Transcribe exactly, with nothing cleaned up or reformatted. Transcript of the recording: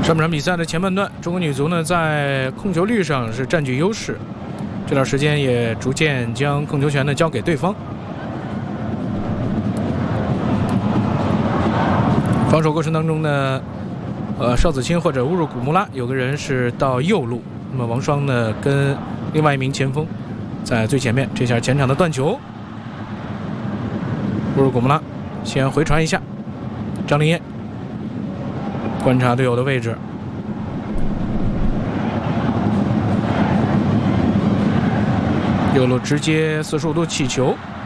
上半场比赛的前半段，中国女足呢在控球率上是占据优势，这段时间也逐渐将控球权呢交给对方。防守过程当中呢，呃，邵子清或者乌鲁古穆拉有个人是到右路，那么王霜呢跟另外一名前锋在最前面。这下前场的断球，乌鲁古穆拉先回传一下，张林燕观察队友的位置，右路直接四十五度起球，